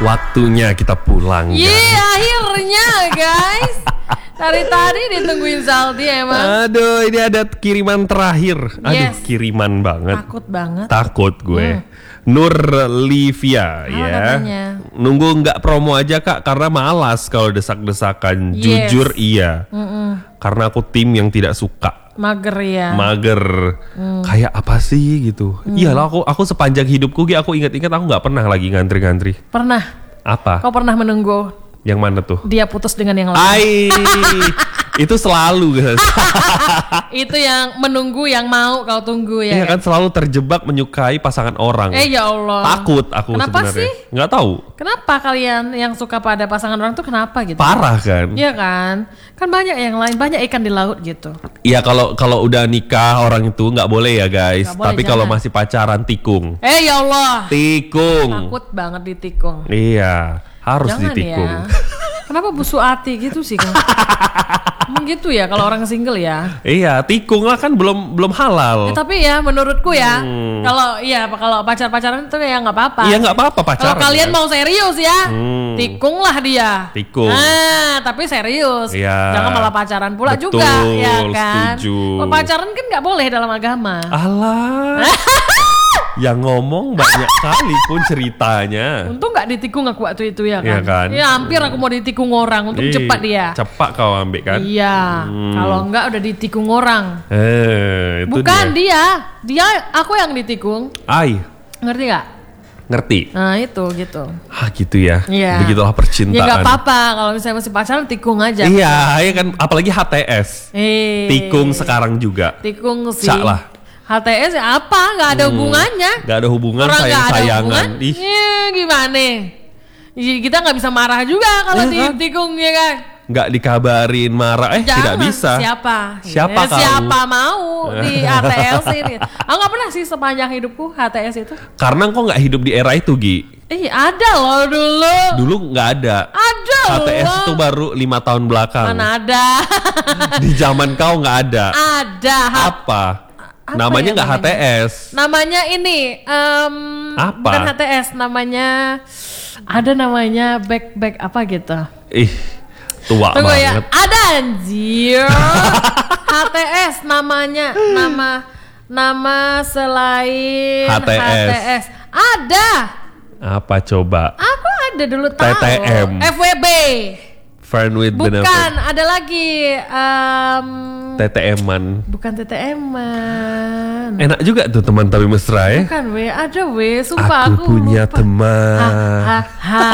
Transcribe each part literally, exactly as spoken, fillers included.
Waktunya kita pulang. Iya, guys. akhirnya guys. Dari tadi ditungguin Zaldi emang. Aduh, ini ada kiriman terakhir. Aduh, Yes. kiriman banget. Takut banget. Takut gue. Hmm. Nur Livia Apa ya. katanya? Nunggu nggak promo aja Kak karena malas kalau desak-desakan. Yes. Jujur iya. Mm-mm. Karena aku tim yang tidak suka. Mager ya. Mager. Kayak apa sih gitu. Iyalah aku aku sepanjang hidupku Gi, aku ingat-ingat aku nggak pernah lagi ngantri-ngantri. Pernah. Apa? Kau pernah menunggu Yang mana tuh? dia putus dengan yang lain? Ai, itu selalu guys. Itu yang menunggu yang mau kau tunggu ya. Iya kan selalu terjebak menyukai pasangan orang. Eh ya Allah. Takut aku Kenapa sebenarnya. sih? Nggak tahu. Kenapa kalian yang suka pada pasangan orang tuh kenapa gitu? Parah kan? Iya kan? Kan banyak yang lain, banyak ikan di laut gitu. Iya kalau kalau udah nikah orang itu nggak boleh ya guys. Nggak boleh, Tapi kalau jangan. masih pacaran tikung. Eh ya Allah. Tikung. Takut banget ditikung. Iya, harus Jangan ditikung. ya. Kenapa busuk hati gitu sih kan? Emang gitu ya kalau orang single ya. Iya, tikung lah kan belum belum halal. Ya, tapi ya menurutku ya, Hmm. kalau iya kalau pacar-pacaran itu ya nggak apa-apa. Iya nggak apa-apa Kalau pacaran. kalian kan? mau serius ya, Hmm. tikunglah dia. Tikung. Nah, tapi serius. Iya. Jangan malah pacaran pula Betul, juga, ya kan? setuju. Kalau pacaran kan nggak boleh dalam agama. Alah. Yang ngomong banyak kali pun ceritanya. Untung nggak ditikung aku waktu itu ya kan? Iya kan? Ya hampir aku mau ditikung orang, untung Ih, cepat dia. Cepat kau ambil kan? Iya, Hmm. kalau enggak udah ditikung orang. Eh, itu Bukan dia. dia. dia, aku yang ditikung. Ai, Ngerti nggak? ngerti. Nah itu gitu. Ah gitu ya. Iya. Begitulah percintaan. Ya nggak apa-apa kalau misalnya masih pacaran tikung aja. Iya, iya kan apalagi H T S. Eh, Tikung sekarang juga. Tikung sih. Cak lah. H T S ya apa? Nggak ada hubungannya. Gak ada hubungan Orang nggak ada sayang-sayangan. hubungan. Ih, Ya, gimana? Ya, kita nggak bisa marah juga kalau Iya kan? ditikung ya kan. nggak dikabarin marah. Eh, tidak Jangan. bisa. Siapa? Siapa Ya, kamu? Siapa mau di H T S ini? Aku nggak pernah sih sepanjang hidupku H T S itu. Karena kok nggak hidup di era itu, Gi. Ih ada loh dulu. Dulu nggak ada. Ada H T S loh. itu baru lima tahun belakang. Mana ada? Di zaman kau nggak ada. Ada. Ha- Apa? Apa Namanya ya nggak H T S. Namanya ini em, Apa? bukan H T S, namanya ada namanya back back apa gitu. Ih, tua Tunggu ya, banget. ada anjir. H T S namanya, nama nama selain H T S. Ada. Apa coba? Aku ada dulu T tahu. T M. F W B. Friend with Bukan, benefit. ada lagi em, T T M-an. bukan T T M-an. Enak juga tuh teman tapi mesra ya. Bukan W, ada W, sumpah Aku aku punya lupa. teman. Ha, ha, ha.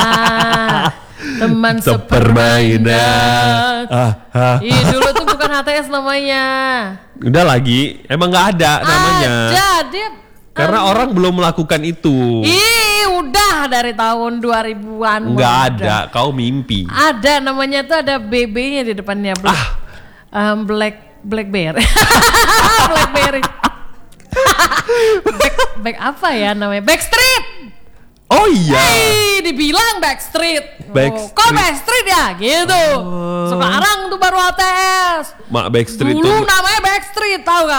Teman Sepermainan. sepermainan. Ah, ah. Ih, dulu tuh bukan H T S namanya. Udah lagi, emang nggak ada namanya. Ada, dia Karena um, orang belum melakukan itu. Ih, udah dari tahun dua ribuan. Nggak udah. ada, kau mimpi. Ada, namanya tuh ada B B-nya di depannya. Black, Ah. um, Black Blackberry. Blackberry. back, back apa ya namanya? Backstreet. Oh iya. Hei, dibilang Backstreet. Backstreet. Oh, kok Backstreet ya? Gitu. Sekarang tuh baru H T S. Mak Backstreet Dulu tuh namanya Backstreet, tahu gak?